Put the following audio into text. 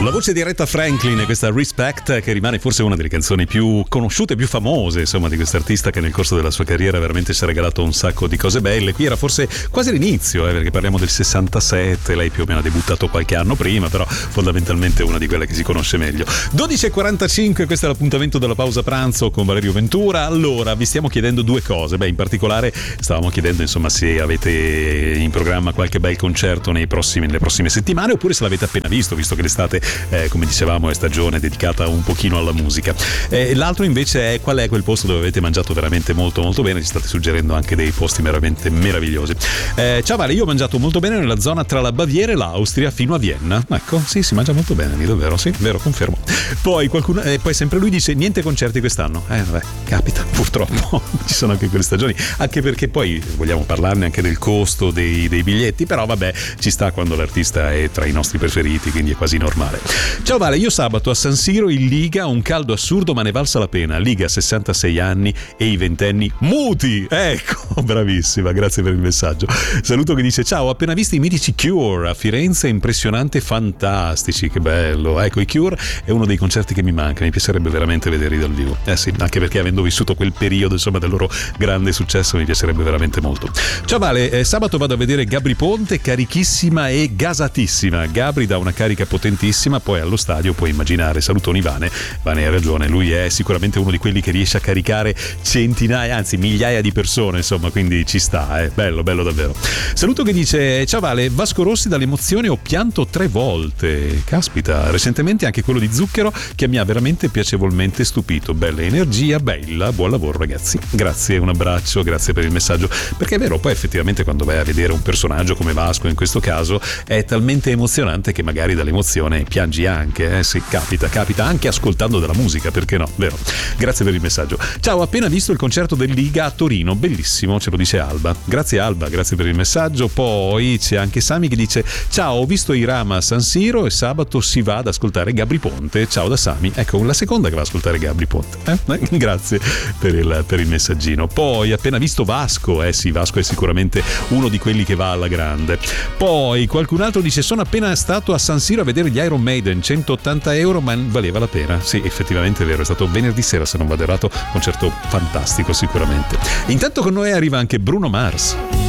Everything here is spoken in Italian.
La voce di Aretha Franklin e questa Respect, che rimane forse una delle canzoni più conosciute, più famose, insomma, di quest'artista che nel corso della sua carriera veramente ci ha regalato un sacco di cose belle. Qui era forse quasi l'inizio, perché parliamo del 67, lei più o meno ha debuttato qualche anno prima, però fondamentalmente una di quelle che si conosce meglio. 12:45, questo è l'appuntamento della pausa pranzo con Valerio Ventura. Allora, vi stiamo chiedendo due cose. In particolare stavamo chiedendo, insomma, se avete in programma qualche bel concerto nelle prossime settimane, oppure se l'avete appena visto che l'estate, come dicevamo, è stagione dedicata un pochino alla musica. L'altro invece è qual è quel posto dove avete mangiato veramente molto molto bene. Ci state suggerendo anche dei posti veramente meravigliosi. Ciao Vale, io ho mangiato molto bene nella zona tra la Baviera e l'Austria fino a Vienna. Ecco, sì, si mangia molto bene lì, davvero, sì, vero, confermo. Poi qualcuno, poi sempre lui dice niente concerti quest'anno. Vabbè, capita, purtroppo ci sono anche quelle stagioni, anche perché poi vogliamo parlarne anche del costo dei biglietti, però vabbè, ci sta quando l'artista è tra i nostri preferiti, quindi è quasi normale. Ciao Vale, io sabato a San Siro in Liga, un caldo assurdo ma ne valsa la pena. Liga 66 anni e i ventenni muti. Ecco, bravissima, grazie per il messaggio. Saluto che dice ciao, ho appena visto i mitici Cure a Firenze, impressionante, fantastici, che bello. Ecco, i Cure è uno dei concerti che mi manca, mi piacerebbe veramente vederli dal vivo. Sì, anche perché avendo vissuto quel periodo, insomma, del loro grande successo, mi piacerebbe veramente molto. Ciao Vale, sabato vado a vedere Gabri Ponte, carichissima e gasatissima. Gabri dà una carica potentissima, poi allo stadio puoi immaginare. Salutoni Vane ha ragione, lui è sicuramente uno di quelli che riesce a caricare centinaia, anzi migliaia di persone, insomma, quindi ci sta, bello davvero. Saluto che dice ciao Vale, Vasco Rossi, dall'emozione ho pianto 3 volte, caspita, recentemente anche quello di Zucchero che mi ha veramente piacevolmente stupito. Bella energia, bella, buon lavoro ragazzi, grazie, un abbraccio, grazie per il messaggio, perché è vero, poi effettivamente quando vai a vedere un personaggio come Vasco in questo caso è talmente emozionante che magari dall'emozione piangi anche, sì, capita anche ascoltando della musica, perché no, vero? Grazie per il messaggio. Ciao, appena visto il concerto del Liga a Torino, bellissimo, ce lo dice Alba. Grazie Alba, grazie per il messaggio. Poi c'è anche Sami che dice ciao, ho visto i Rama a San Siro e sabato si va ad ascoltare Gabri Ponte. Ciao da Sami, ecco la seconda che va ad ascoltare Gabri Ponte. Grazie per il messaggino. Poi appena visto Vasco, sì, Vasco è sicuramente uno di quelli che va alla grande. Poi qualcun altro dice sono appena stato a San Siro a vedere gli Iron Maiden, 180 euro, ma valeva la pena. Sì, effettivamente è vero, è stato venerdì sera se non vado errato, concerto fantastico sicuramente. Intanto con noi arriva anche Bruno Mars.